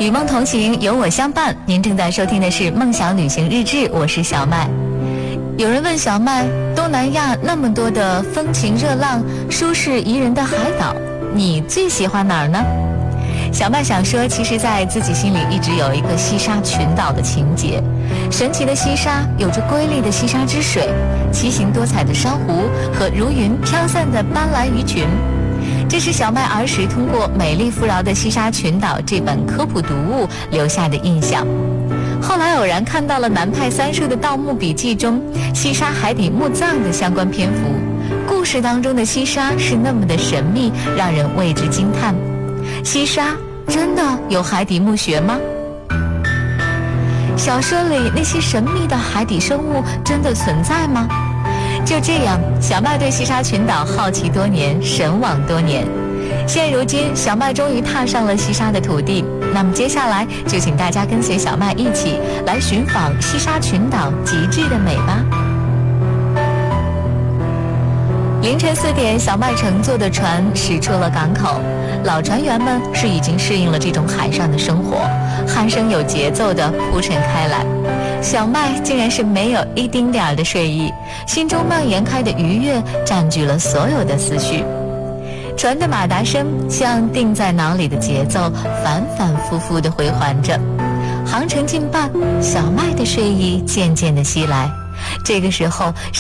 与梦同行，有我相伴。您正在收听的是梦想旅行日志，我是小麦。有人问小麦，东南亚那么多的风情热浪、舒适宜人的海岛，你最喜欢哪儿呢？小麦想说，其实在自己心里一直有一个西沙群岛的情节。神奇的西沙，有着瑰丽的西沙之水，奇形多彩的珊瑚和如云飘散的斑斓鱼群。这是小麦儿时通过《美丽富饶的西沙群岛》这本科普读物留下的印象。后来偶然看到了南派三叔的《盗墓笔记》中西沙海底墓葬的相关篇幅，故事当中的西沙是那么的神秘，让人为之惊叹。西沙真的有海底墓穴吗？小说里那些神秘的海底生物真的存在吗？就这样，小麦对西沙群岛好奇多年，神往多年。现如今，小麦终于踏上了西沙的土地。那么接下来就请大家跟随小麦一起来寻访西沙群岛极致的美吧。凌晨4点，小麦乘坐的船驶出了港口。老船员们是已经适应了这种海上的生活，鼾声有节奏地铺陈开来。小麦竟然是没有一丁点儿的睡意，心中蔓延开的愉悦占据了所有的思绪。船的马达声像定在脑里的节奏，反反复复地回环着。航程近半，小麦的睡意渐渐地袭来。这个时候